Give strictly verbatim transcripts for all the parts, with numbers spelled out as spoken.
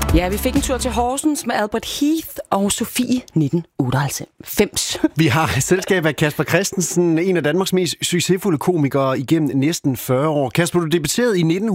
Ja, vi fik en tur til Horsens med Albert Heath og Sofie nitten otteoghalvfems. Vi har selskab af Casper Christensen, en af Danmarks mest succesfulde komikere igennem næsten fyrre år. Kasper, du debuterede i nitten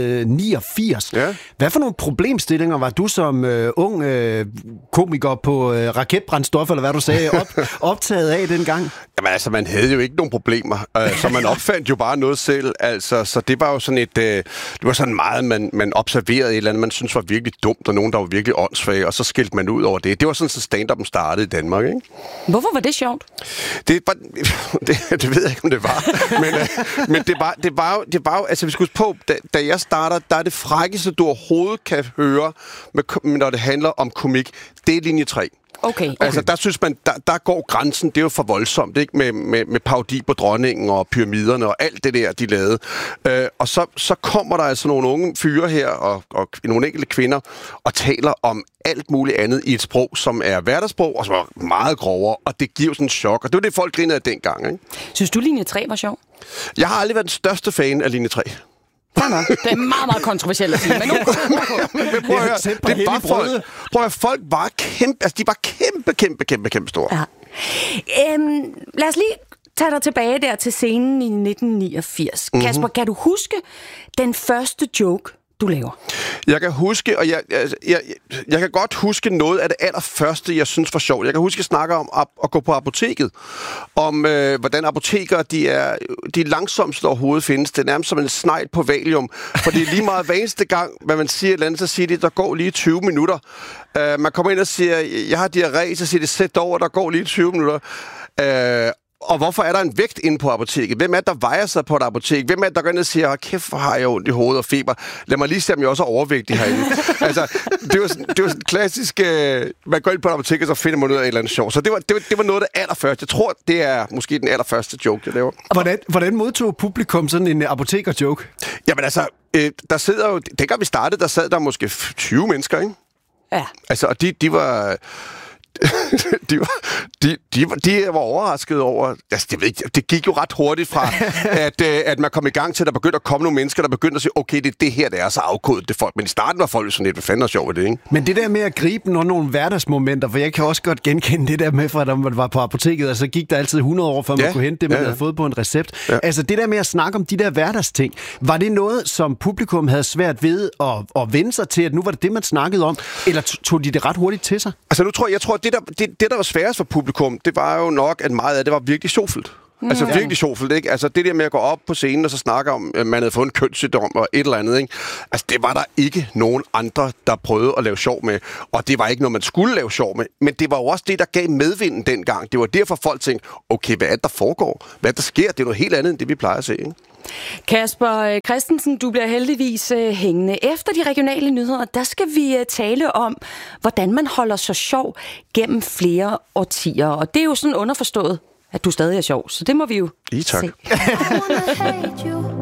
niogfirs. Ja. Hvad for nogle problemstillinger var du som øh, ung øh, komiker på øh, raketbrændstof, eller hvad du sagde, op, optaget af dengang? Jamen altså, man havde jo ikke nogen problemer, øh, så man opfandt jo bare noget selv. Altså, så det var jo sådan et, øh, det var sådan meget, man, man observerede et eller andet, man synes var virkelig dumt, og nogen, der var virkelig åndssvage, og så skilte man ud over det. Det var sådan, så stand-up'en startede i Danmark, ikke? Hvorfor var det sjovt? Det, var, det, det ved jeg ikke, om det var. Men, øh, men det var, det var jo, det var jo, altså vi skulle huske på, da, da jeg starter, der er det frækkeste, du overhovedet kan høre, med, når det handler om komik, det er linje tre. Okay, okay. Altså, der synes man, der, der går grænsen, det er jo for voldsomt, ikke? Med, med, med parodi på dronningen og pyramiderne og alt det der, de lavede. Øh, og så, så kommer der altså nogle unge fyre her, og, og nogle enkelte kvinder, og taler om alt muligt andet i et sprog, som er hverdagssprog, og som er meget grovere, og det giver jo sådan en chok. Og det var det, folk grinede af dengang, ikke? Synes du, linje tre var sjov? Jeg har aldrig været den største fan af linje tre. Det er meget, meget kontroversielt at sige, men nu men prøv at høre, det var folk, prøv at høre, folk var kæmpe, altså de var kæmpe, kæmpe, kæmpe, kæmpe store. Ja. Øhm, lad os lige tage dig tilbage der til scenen i nitten niogfirs. Mm-hmm. Kasper, kan du huske den første joke, du laver? Jeg kan huske, og jeg, jeg, jeg, jeg kan godt huske noget af det allerførste, jeg synes var sjovt. Jeg kan huske, at jeg snakker om at, at gå på apoteket. Om, øh, hvordan apotekere, de er, de er langsomst overhovedet findes. Det er nærmest som en snegl på valium. For det er lige meget hver eneste gang, hvad man siger et eller andet, så siger de, der går lige tyve minutter. Uh, man kommer ind og siger, jeg har diarré, så siger de, sæt over, der går lige tyve minutter. Uh, Og hvorfor er der en vægt inde på apoteket? Hvem er det, der vejer sig på et apotek? Hvem er det, der går ind og siger, kæft, hvor har jeg ondt i hovedet og feber? Lad mig lige se, om jeg også er overvægtig herinde. Altså, det var sådan, det var sådan klassisk, øh, man går ind på et apotek, og så finder man ud af et eller andet sjov. Så det var, det var, det var noget af det allerførste. Jeg tror, det er måske den allerførste joke, jeg laver. Hvordan, hvordan modtog publikum sådan en apoteker-joke? Jamen altså, øh, der sidder jo, dengang vi startede, der sad der måske tyve mennesker, ikke? Ja. Altså, og de, de var... de, var, de, de, var, de var overrasket over... Altså, det, ved ikke, det gik jo ret hurtigt fra, at, at man kom i gang til, at der begyndte at komme nogle mennesker, der begyndte at sige, okay, det er det her, der er så afkodet det folk. Men i starten var folk sådan lidt, hvad fanden er sjovt ved det, ikke? Men det der med at gribe nogle, nogle hverdagsmomenter, for jeg kan også godt genkende det der med, fra da man var på apoteket, og så gik der altid hundrede år, før man ja, kunne hente det, man ja, ja. havde fået på en recept. Ja. Altså det der med at snakke om de der hverdagsting, var det noget, som publikum havde svært ved at, at vende sig til, at nu var det det, man snakkede om, eller tog de det ret hurtigt til sig? Altså nu tror jeg, jeg tror, at det der, det, det, der var sværest for publikum, det var jo nok, at meget af det var virkelig sjovfuldt. Mm. Altså virkelig sjovfuldt, ikke? Altså det der med at gå op på scenen og så snakke om, at man havde fået en kønssygdom og et eller andet, ikke? Altså det var der ikke nogen andre, der prøvede at lave sjov med. Og det var ikke noget, man skulle lave sjov med. Men det var jo også det, der gav medvinden dengang. Det var derfor folk tænkte, okay, hvad er det, der foregår? Hvad er det, der sker? Det er noget helt andet, end det vi plejer at se, ikke? Kasper Christensen, du bliver heldigvis uh, hængende. Efter de regionale nyheder, der skal vi uh, tale om, hvordan man holder sig sjov gennem flere årtier. Og det er jo sådan underforstået, at du stadig er sjov. Så det må vi jo I tak. se.